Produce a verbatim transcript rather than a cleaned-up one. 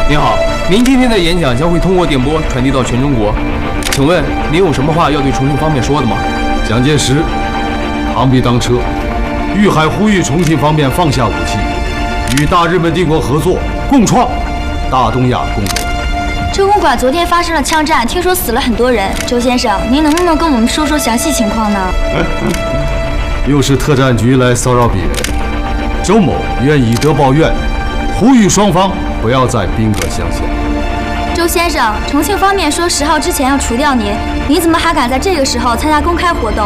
您好，您今天的演讲将会通过电波传递到全中国，请问您有什么话要对重庆方面说的吗？ 蒋介石，螳臂当车，豫海呼吁重庆方面放下武器，与大日本帝国合作，共创大东亚共荣。 周公馆昨天发生了枪战，听说死了很多人。周先生，您能不能跟我们说说详细情况呢？ 又是特战局来骚扰鄙人，周某愿以德报怨，呼吁双方不要再兵戈相向。 周先生，重庆方面说十号之前要除掉您，您怎么还敢在这个时候参加公开活动？